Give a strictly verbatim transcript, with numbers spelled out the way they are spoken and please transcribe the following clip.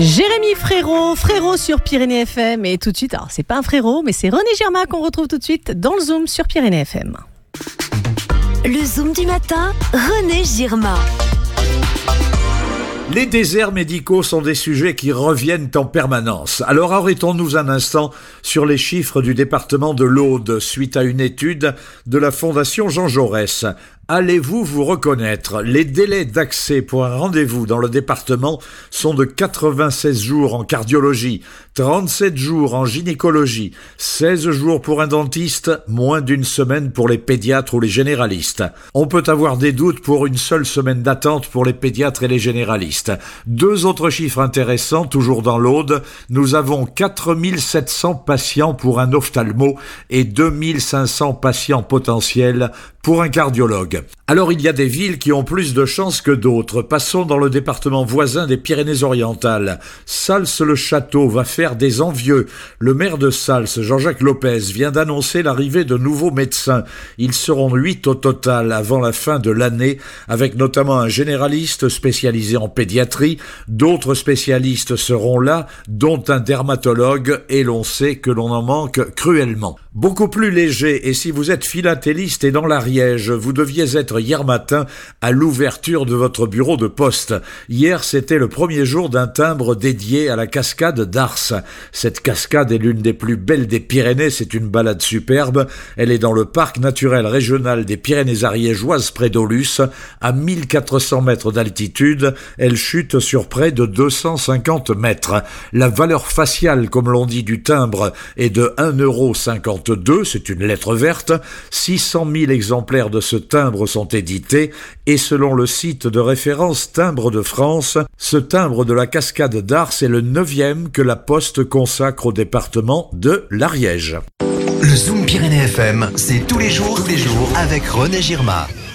Jérémy Frérot, Frérot sur Pyrénées F M. Et tout de suite, alors c'est pas un frérot, mais c'est René Girma qu'on retrouve tout de suite dans le Zoom sur Pyrénées F M. Le Zoom du matin, René Girma. Les déserts médicaux sont des sujets qui reviennent en permanence. Alors arrêtons-nous un instant sur les chiffres du département de l'Aude suite à une étude de la Fondation Jean Jaurès. Allez-vous vous reconnaître ? Les délais d'accès pour un rendez-vous dans le département sont de quatre-vingt-seize jours en cardiologie, trente-sept jours en gynécologie, seize jours pour un dentiste, moins d'une semaine pour les pédiatres ou les généralistes. On peut avoir des doutes pour une seule semaine d'attente pour les pédiatres et les généralistes. Deux autres chiffres intéressants, toujours dans l'Aude, nous avons quatre mille sept cents patients pour un ophtalmo et deux mille cinq cents patients potentiels pour un cardiologue. Alors il y a des villes qui ont plus de chances que d'autres. Passons dans le département voisin des Pyrénées-Orientales. Sals-le-Château va faire des envieux. Le maire de Sals, Jean-Jacques Lopez, vient d'annoncer l'arrivée de nouveaux médecins. Ils seront huit au total avant la fin de l'année, avec notamment un généraliste spécialisé en pédiatrie. D'autres spécialistes seront là, dont un dermatologue, et l'on sait que l'on en manque cruellement. Beaucoup plus léger, et si vous êtes philatéliste et dans l'Ariège, vous deviez être hier matin à l'ouverture de votre bureau de poste. Hier, c'était le premier jour d'un timbre dédié à la cascade d'Ars. Cette cascade est l'une des plus belles des Pyrénées, c'est une balade superbe. Elle est dans le parc naturel régional des Pyrénées ariégeoises près d'Aulus, à mille quatre cents mètres d'altitude. Elle chute sur près de deux cent cinquante mètres. La valeur faciale, comme l'on dit, du timbre est de un euro cinquante-deux, c'est une lettre verte. six cent mille exemplaires de ce timbre sont édités et selon le site de référence Timbre de France, ce timbre de la cascade d'Ars est le neuvième que la Poste consacre au département de l'Ariège. Le Zoom Pyrénées F M, c'est tous les jours, tous les jours avec René Girma.